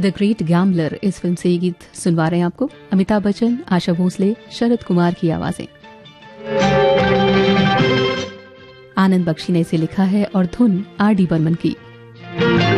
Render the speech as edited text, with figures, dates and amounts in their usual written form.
The great gambler इस film से ये गीत सुनवा रहे हैं आपको अमिताभ बच्चन, आशा भोसले, शरद कुमार की आवाजें। आनंद बख्शी ने इसे लिखा है और धुन आर डी बर्मन की।